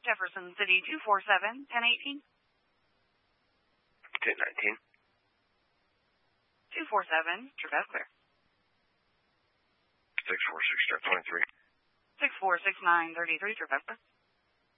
Jefferson City 247, 1018. 1019. 247, Trevette clear. 646, 23. 646933, Trevette clear.